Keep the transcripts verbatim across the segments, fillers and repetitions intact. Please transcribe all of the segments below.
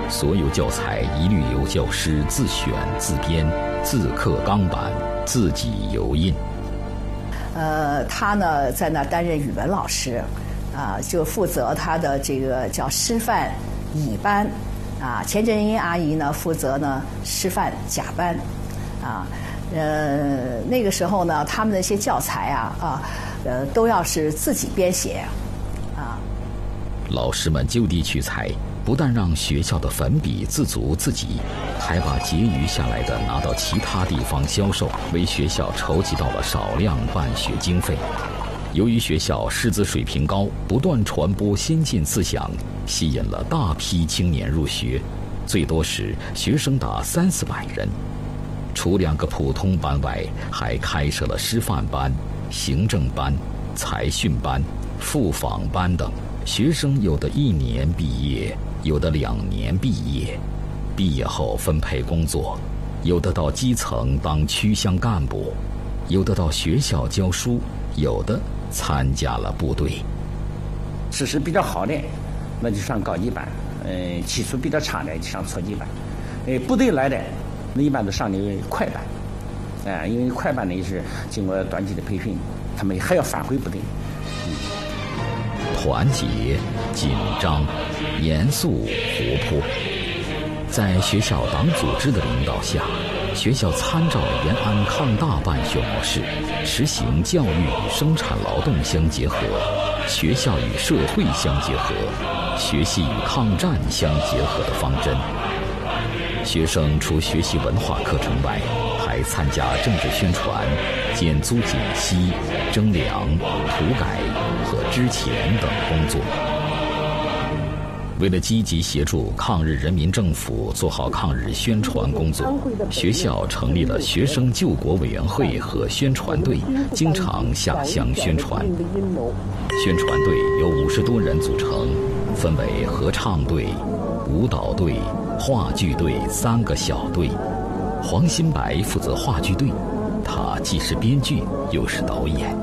所有教材一律由教师自选自编自刻钢板自己油印。 呃，他呢在那担任语文老师，啊，就负责他的这个叫师范乙班，啊，钱振英阿姨呢负责呢师范甲班，啊，呃，那个时候呢，他们的一些教材啊啊，呃，都要是自己编写，啊。 老师们就地取材，不但让学校的粉笔自足自给，还把结余下来的拿到其他地方销售，为学校筹集到了少量办学经费。由于学校师资水平高，不断传播先进思想，吸引了大批青年入学，最多时学生达三四百人。除两个普通班外，还开设了师范班、行政班、财训班、复访班等。学生有的一年毕业，有的两年毕业，毕业后分配工作，有的到基层当区乡干部，有的到学校教书，有的参加了部队。 知识比较好的，那就上高级班；嗯、呃，基础比较差的就上初级班。呃，部队来的，那一般都上的快班。哎、呃，因为快班呢也是经过短期的培训，他们还要返回部队。嗯。 团结、紧张、严肃、活泼，在学校党组织的领导下，学校参照延安抗大办学模式，实行教育与生产劳动相结合，学校与社会相结合，学习与抗战相结合的方针。学生除学习文化课程外，还参加政治宣传、减租减息、征粮、土改和支钱等工作。为了积极协助抗日人民政府做好抗日宣传工作，学校成立了学生救国委员会和宣传队，经常下乡宣传。宣传队由五十多人组成，分为合唱队、舞蹈队、话剧队三个小队。黄新白负责话剧队，他既是编剧又是导演。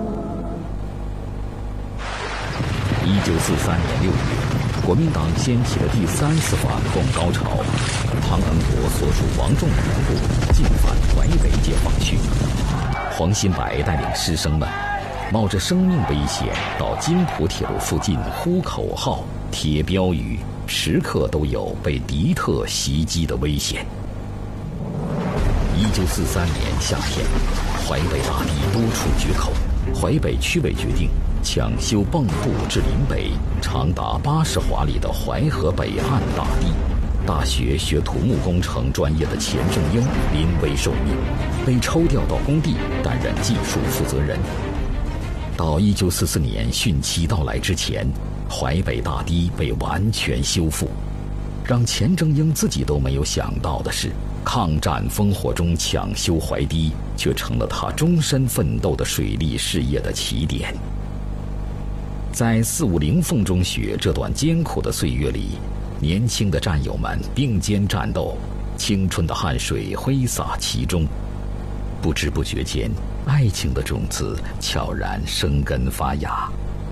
一九四三年六月，国民党掀起了第三次反共高潮，汤恩伯所属王仲员部进犯淮北解放区。黄新白带领师生们，冒着生命危险到津浦铁路附近呼口号、贴标语，时刻都有被敌特袭击的危险。一九四三年夏天，淮北大地多处决口，淮北区委决定抢修蚌埠至临北长达八十华里的淮河北岸大堤。大学学土木工程专业的钱正英临危受命，被抽调到工地担任技术负责人。到一九四四年汛期到来之前，淮北大堤被完全修复。让钱正英自己都没有想到的是，抗战烽火中抢修淮堤，却成了他终身奋斗的水利事业的起点。在四五零凤中学这段艰苦的岁月里，年轻的战友们并肩战斗，青春的汗水挥洒其中。不知不觉间，爱情的种子悄然生根发芽。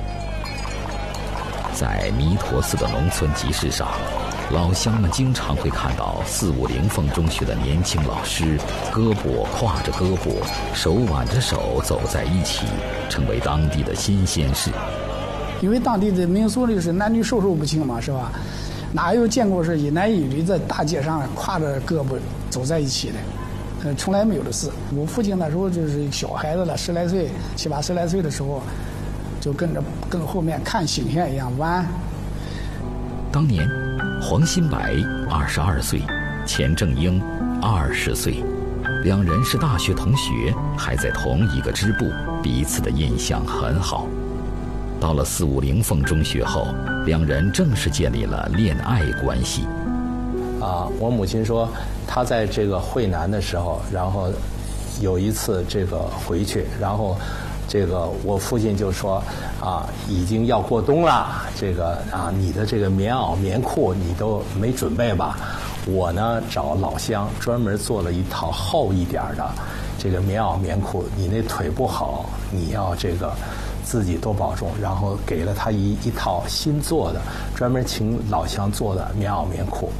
在弥陀寺的农村集市上，老乡们经常会看到四五零凤中学的年轻老师，胳膊挎着胳膊，手挽着手走在一起，成为当地的新鲜事。 因为当地的民俗里是男女授受不亲嘛，是吧？哪有见过是一男一女在大街上挎着胳膊走在一起的？呃，从来没有的事。我父亲那时候就是小孩子了，十来岁、七八十来岁的时候，就跟着跟后面看星星一样玩。 当年，黄新白二十二岁，钱正英二十岁，两人是大学同学，还在同一个支部，彼此的印象很好。到了四五零凤中学后，两人正式建立了恋爱关系。 啊，我母亲说，她在这个惠南的时候，然后有一次这个回去，然后这个我父亲就说啊，已经要过冬了，这个啊，你的这个棉袄棉裤你都没准备吧？我呢找老乡专门做了一套厚一点的这个棉袄棉裤，你那腿不好，你要这个自己多保重。然后给了他一一套新做的，专门请老乡做的棉袄棉裤。